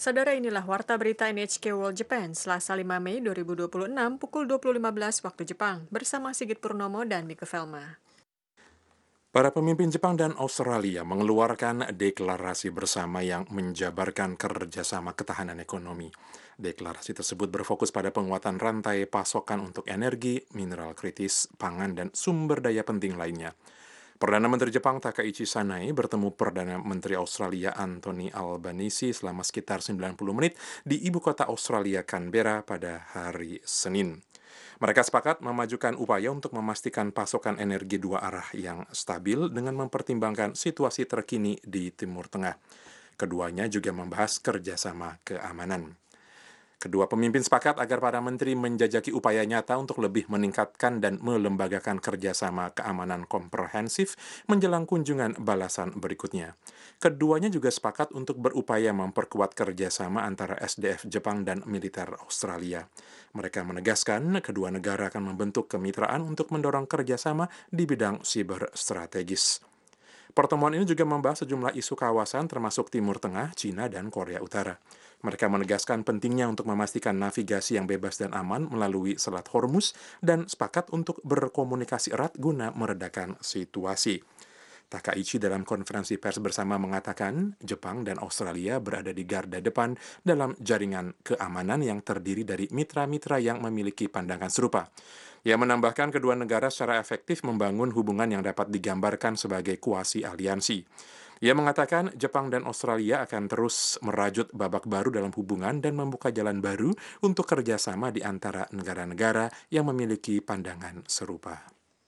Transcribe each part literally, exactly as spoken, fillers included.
Saudara, inilah Warta Berita N H K World Japan, Selasa lima Mei dua ribu dua puluh enam, pukul dua puluh lima belas waktu Jepang, bersama Sigit Purnomo dan Mika Velma. Para pemimpin Jepang dan Australia mengeluarkan deklarasi bersama yang menjabarkan kerjasama ketahanan ekonomi. Deklarasi tersebut berfokus pada penguatan rantai pasokan untuk energi, mineral kritis, pangan, dan sumber daya penting lainnya. Perdana Menteri Jepang Takaichi Sanai bertemu Perdana Menteri Australia Anthony Albanese selama sekitar sembilan puluh menit di ibu kota Australia Canberra pada hari Senin. Mereka sepakat memajukan upaya untuk memastikan pasokan energi dua arah yang stabil dengan mempertimbangkan situasi terkini di Timur Tengah. Keduanya juga membahas kerjasama keamanan. Kedua pemimpin sepakat agar para menteri menjajaki upaya nyata untuk lebih meningkatkan dan melembagakan kerjasama keamanan komprehensif menjelang kunjungan balasan berikutnya. Keduanya juga sepakat untuk berupaya memperkuat kerjasama antara S D F Jepang dan militer Australia. Mereka menegaskan kedua negara akan membentuk kemitraan untuk mendorong kerjasama di bidang siber strategis. Pertemuan ini juga membahas sejumlah isu kawasan termasuk Timur Tengah, Cina, dan Korea Utara. Mereka menegaskan pentingnya untuk memastikan navigasi yang bebas dan aman melalui Selat Hormuz dan sepakat untuk berkomunikasi erat guna meredakan situasi. Takaichi dalam konferensi pers bersama mengatakan Jepang dan Australia berada di garda depan dalam jaringan keamanan yang terdiri dari mitra-mitra yang memiliki pandangan serupa. Ia menambahkan kedua negara secara efektif membangun hubungan yang dapat digambarkan sebagai kuasi aliansi. Ia mengatakan Jepang dan Australia akan terus merajut babak baru dalam hubungan dan membuka jalan baru untuk kerjasama di antara negara-negara yang memiliki pandangan serupa.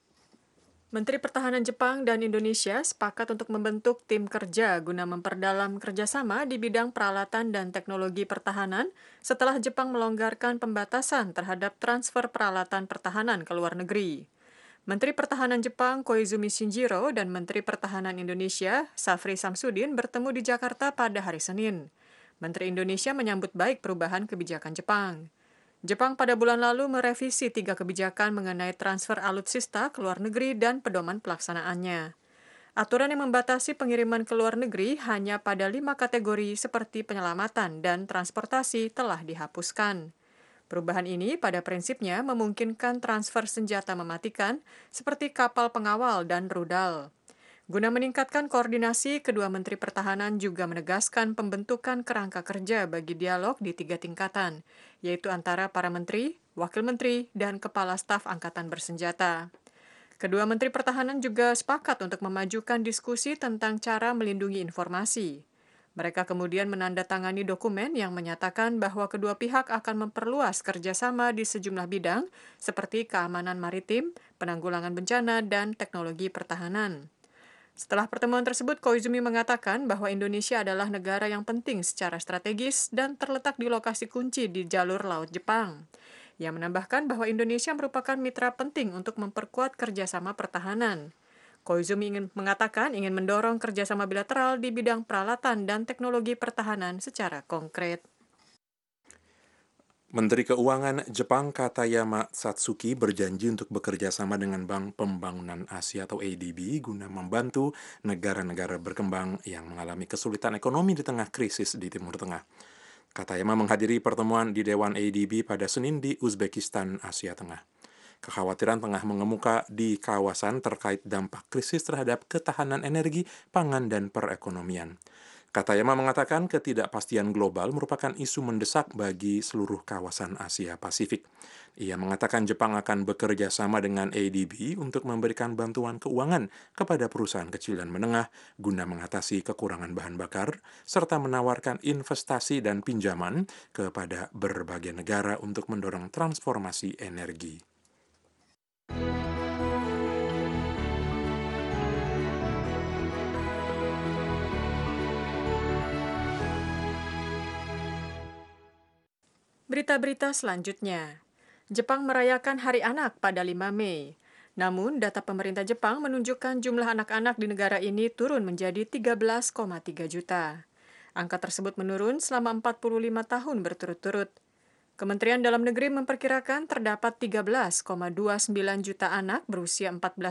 Menteri Pertahanan Jepang dan Indonesia sepakat untuk membentuk tim kerja guna memperdalam kerjasama di bidang peralatan dan teknologi pertahanan setelah Jepang melonggarkan pembatasan terhadap transfer peralatan pertahanan ke luar negeri. Menteri Pertahanan Jepang Koizumi Shinjiro dan Menteri Pertahanan Indonesia Safri Samsudin bertemu di Jakarta pada hari Senin. Menteri Indonesia menyambut baik perubahan kebijakan Jepang. Jepang pada bulan lalu merevisi tiga kebijakan mengenai transfer alutsista ke luar negeri dan pedoman pelaksanaannya. Aturan yang membatasi pengiriman ke luar negeri hanya pada lima kategori seperti penyelamatan dan transportasi telah dihapuskan. Perubahan ini pada prinsipnya memungkinkan transfer senjata mematikan seperti kapal pengawal dan rudal. Guna meningkatkan koordinasi, kedua Menteri Pertahanan juga menegaskan pembentukan kerangka kerja bagi dialog di tiga tingkatan, yaitu antara para menteri, wakil menteri, dan kepala staf angkatan bersenjata. Kedua Menteri Pertahanan juga sepakat untuk memajukan diskusi tentang cara melindungi informasi. Mereka kemudian menandatangani dokumen yang menyatakan bahwa kedua pihak akan memperluas kerjasama di sejumlah bidang seperti keamanan maritim, penanggulangan bencana, dan teknologi pertahanan. Setelah pertemuan tersebut, Koizumi mengatakan bahwa Indonesia adalah negara yang penting secara strategis dan terletak di lokasi kunci di jalur laut Jepang. Ia menambahkan bahwa Indonesia merupakan mitra penting untuk memperkuat kerjasama pertahanan. Koizumi ingin mengatakan ingin mendorong kerjasama bilateral di bidang peralatan dan teknologi pertahanan secara konkret. Menteri Keuangan Jepang Katayama Satsuki berjanji untuk bekerja sama dengan Bank Pembangunan Asia atau A D B guna membantu negara-negara berkembang yang mengalami kesulitan ekonomi di tengah krisis di Timur Tengah. Katayama menghadiri pertemuan di Dewan A D B pada Senin di Uzbekistan, Asia Tengah. Kekhawatiran tengah mengemuka di kawasan terkait dampak krisis terhadap ketahanan energi, pangan, dan perekonomian. Katayama mengatakan ketidakpastian global merupakan isu mendesak bagi seluruh kawasan Asia Pasifik. Ia mengatakan Jepang akan bekerja sama dengan A D B untuk memberikan bantuan keuangan kepada perusahaan kecil dan menengah guna mengatasi kekurangan bahan bakar, serta menawarkan investasi dan pinjaman kepada berbagai negara untuk mendorong transformasi energi. Berita-berita selanjutnya. Jepang merayakan Hari Anak pada lima Mei. Namun, data pemerintah Jepang menunjukkan jumlah anak-anak di negara ini turun menjadi tiga belas koma tiga juta. Angka tersebut menurun selama empat puluh lima tahun berturut-turut. Kementerian Dalam Negeri memperkirakan terdapat tiga belas koma dua puluh sembilan juta anak berusia empat belas